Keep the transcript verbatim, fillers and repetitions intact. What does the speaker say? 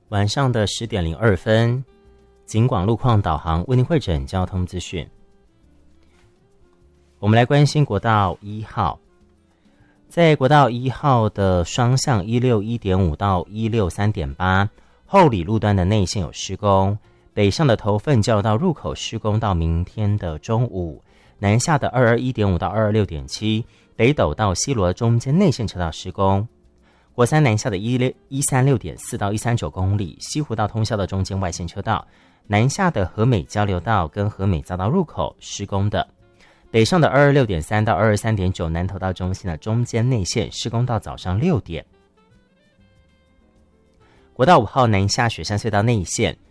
晚上的十点零二分，警广路况导航为您汇整交通资讯。我们来关心国道一号，在国道一号的双向 一六一点五 到 一六三点八 后里路段的内线有施工，北上的头份交流道入口施工到明天的中午，南下的 二二一点五 到 二二六点七 北斗到西螺中间内线车道施工，国三南下的一三六点四 到一三九公里，西湖道通霄的中间外线车道，南下的和美交流道跟和美匝道入口施工的，北上的 二二六点三 到 二二三点九 南投到中心的中间内线施工到早上六点。国道五号南下雪山隧道内线